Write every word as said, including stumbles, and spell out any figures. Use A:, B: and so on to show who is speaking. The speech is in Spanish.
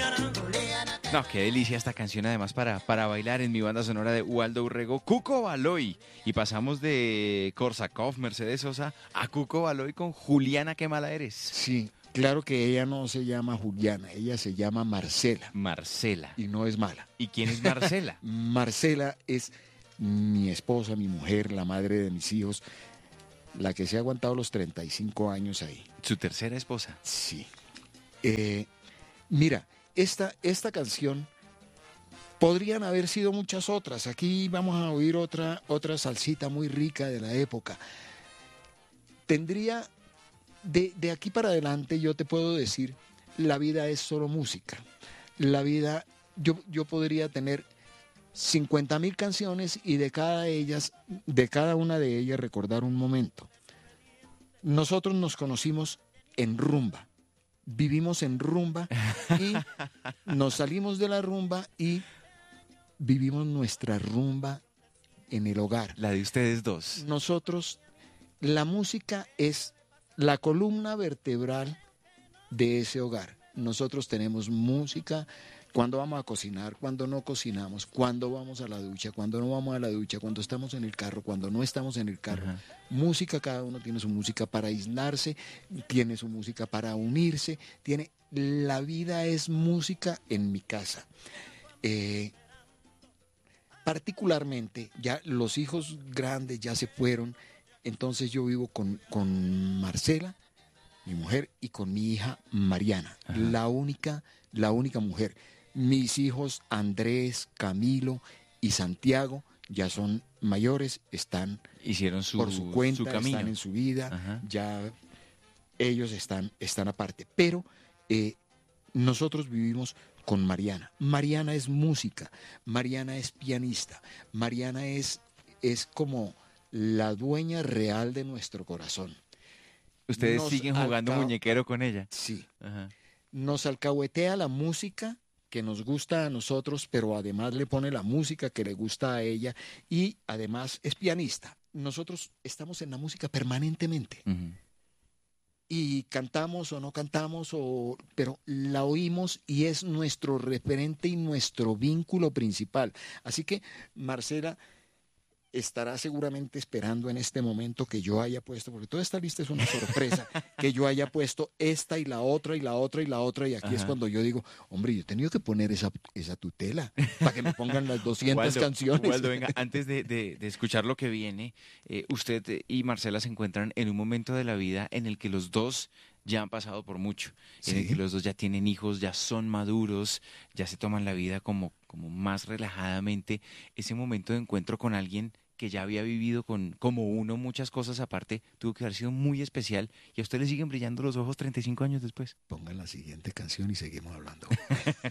A: No, qué delicia esta canción, además para, para bailar en mi banda sonora de Waldo Urrego, Cuco Baloy. Y pasamos de Korsakov, Mercedes Sosa, a Cuco Baloy con Juliana, qué mala eres.
B: Sí, claro que ella no se llama Juliana, ella se llama Marcela.
A: Marcela.
B: Y no es mala.
A: ¿Y quién es Marcela?
B: Marcela es mi esposa, mi mujer, la madre de mis hijos, la que se ha aguantado los treinta y cinco años ahí.
A: Su tercera esposa.
B: Sí. Eh, mira, esta, esta canción podrían haber sido muchas otras. Aquí vamos a oír otra, otra salsita muy rica de la época. Tendría, de, de aquí para adelante yo te puedo decir, la vida es solo música. La vida, yo, yo podría tener cincuenta mil canciones y de cada ellas, de cada una de ellas recordar un momento. Nosotros nos conocimos en rumba, vivimos en rumba y nos salimos de la rumba y vivimos nuestra rumba en el hogar.
A: La de ustedes dos.
B: Nosotros, la música es la columna vertebral de ese hogar. Nosotros tenemos música cuando vamos a cocinar, cuando no cocinamos, cuando vamos a la ducha, cuando no vamos a la ducha, cuando estamos en el carro, cuando no estamos en el carro. Ajá. Música, cada uno tiene su música para aislarse, tiene su música para unirse, tiene... La vida es música en mi casa. Eh, particularmente, ya los hijos grandes ya se fueron, entonces yo vivo con, con Marcela, mi mujer, y con mi hija Mariana, Ajá. la única, la única mujer. Mis hijos Andrés, Camilo y Santiago ya son mayores, están
A: hicieron su,
B: por su cuenta,
A: su camino.
B: Están en su vida,
A: Ajá.
B: ya ellos están, están aparte. Pero eh, nosotros vivimos con Mariana. Mariana es música, Mariana es pianista, Mariana es, es como la dueña real de nuestro corazón.
A: ¿Ustedes Nos siguen jugando alca... muñequero con ella?
B: Sí.
A: Ajá.
B: Nos alcahuetea la música que nos gusta a nosotros, pero además le pone la música que le gusta a ella y además es pianista. Nosotros estamos en la música permanentemente. Uh-huh. Y cantamos o no cantamos, o, pero la oímos y es nuestro referente y nuestro vínculo principal. Así que Marcela estará seguramente esperando en este momento que yo haya puesto, porque toda esta lista es una sorpresa, que yo haya puesto esta y la otra y la otra y la otra, y aquí Ajá. es cuando yo digo, hombre, yo he tenido que poner esa, esa tutela para que me pongan las doscientas
A: Waldo,
B: canciones.
A: Waldo, venga, antes de, de, de escuchar lo que viene, eh, usted y Marcela se encuentran en un momento de la vida en el que los dos ya han pasado por mucho, ¿Sí? en el que los dos ya tienen hijos, ya son maduros, ya se toman la vida como, como más relajadamente. Ese momento de encuentro con alguien que ya había vivido con, como uno muchas cosas aparte, tuvo que haber sido muy especial, y a usted le siguen brillando los ojos treinta y cinco años después.
B: Pongan la siguiente canción y seguimos hablando.